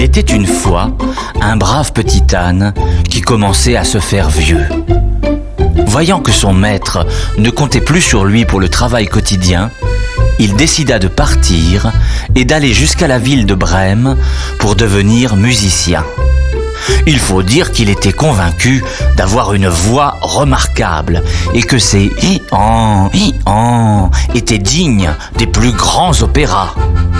Il était une fois un brave petit âne qui commençait à se faire vieux. Voyant que son maître ne comptait plus sur lui pour le travail quotidien, il décida de partir et d'aller jusqu'à la ville de Brême pour devenir musicien. Il faut dire qu'il était convaincu d'avoir une voix remarquable et que ses hi-han étaient dignes des plus grands opéras.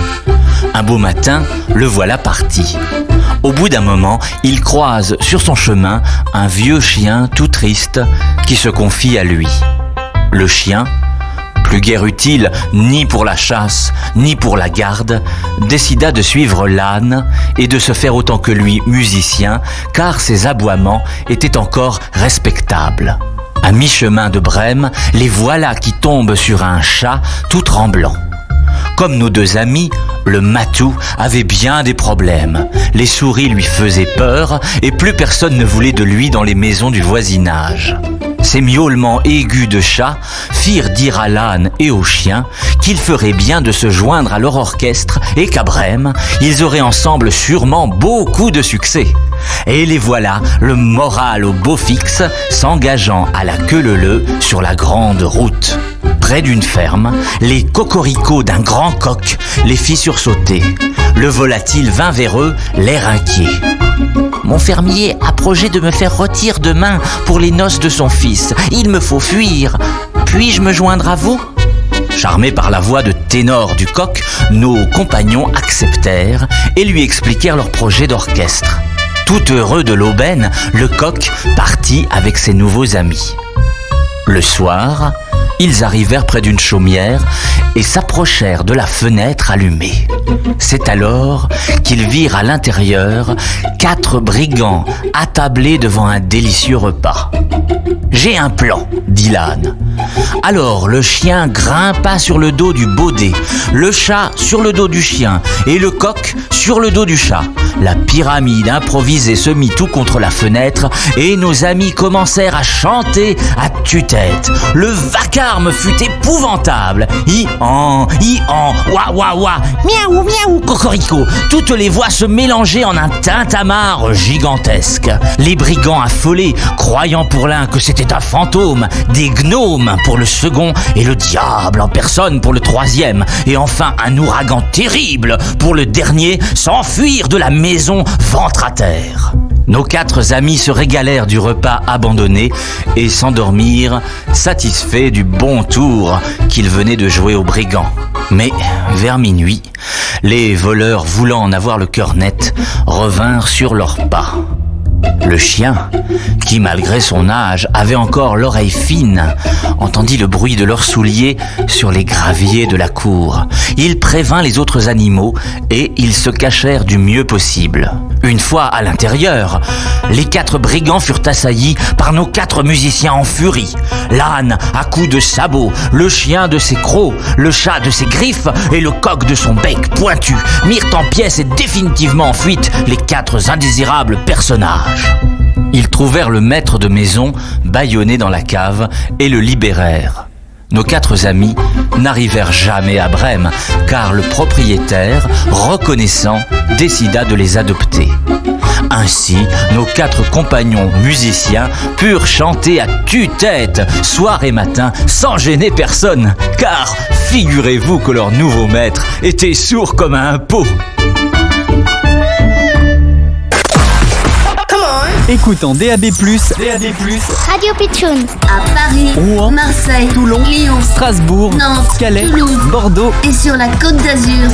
Un beau matin, le voilà parti. Au bout d'un moment, il croise sur son chemin un vieux chien tout triste qui se confie à lui. Le chien, plus guère utile ni pour la chasse ni pour la garde, décida de suivre l'âne et de se faire autant que lui musicien, car ses aboiements étaient encore respectables. À mi-chemin de Brême, les voilà qui tombent sur un chat tout tremblant. Comme nos deux amis, le matou avait bien des problèmes. Les souris lui faisaient peur et plus personne ne voulait de lui dans les maisons du voisinage. Ces miaulements aigus de chat firent dire à l'âne et au chien qu'il ferait bien de se joindre à leur orchestre et qu'à Brême, ils auraient ensemble sûrement beaucoup de succès. Et les voilà, le moral au beau fixe, s'engageant à la queue leu-leu sur la grande route. Près d'une ferme, les cocoricots d'un grand coq les fit sursauter. Le volatile vint vers eux, l'air inquiet. « Mon fermier a projet de me faire rôtir demain pour les noces de son fils. Il me faut fuir. Puis-je me joindre à vous ?» Charmés par la voix de ténor du coq, nos compagnons acceptèrent et lui expliquèrent leur projet d'orchestre. Tout heureux de l'aubaine, le coq partit avec ses nouveaux amis. Le soir, ils arrivèrent près d'une chaumière et s'approchèrent de la fenêtre allumée. C'est alors qu'ils virent à l'intérieur 4 brigands attablés devant un délicieux repas. « J'ai un plan, » dit l'âne. Alors le chien grimpa sur le dos du baudet, le chat sur le dos du chien et le coq sur le dos du chat. La pyramide improvisée se mit tout contre la fenêtre et nos amis commencèrent à chanter à tue-tête. Le vacarme fut épouvantable. Hi-han, wa wa wa, miaou miaou, cocorico. Toutes les voix se mélangeaient en un tintamarre gigantesque. Les brigands affolés, croyant pour l'un que c'était un fantôme, des gnomes pour le second et le diable en personne pour le troisième, et enfin un ouragan terrible pour le dernier, s'enfuirent de la maison ventre à terre. Nos 4 amis se régalèrent du repas abandonné et s'endormirent, satisfaits du bon tour qu'ils venaient de jouer aux brigands. Mais vers minuit, les voleurs, voulant en avoir le cœur net, revinrent sur leurs pas. Le chien, qui malgré son âge avait encore l'oreille fine, entendit le bruit de leurs souliers sur les graviers de la cour. Il prévint les autres animaux et ils se cachèrent du mieux possible. Une fois à l'intérieur, les 4 brigands furent assaillis par nos 4 musiciens en furie. L'âne à coups de sabot, le chien de ses crocs, le chat de ses griffes et le coq de son bec pointu mirent en pièces et définitivement en fuite les 4 indésirables personnages. Ils trouvèrent le maître de maison bâillonné dans la cave et le libérèrent. Nos 4 amis n'arrivèrent jamais à Brême, car le propriétaire, reconnaissant, décida de les adopter. Ainsi, nos 4 compagnons musiciens purent chanter à tue-tête, soir et matin, sans gêner personne, car figurez-vous que leur nouveau maître était sourd comme un pot. Écoute en DAB+, Radio Pitchoun. À Paris, Rouen, Marseille, Toulon, Lyon, Strasbourg, Nantes, Calais, Toulouse, Bordeaux et sur la Côte d'Azur.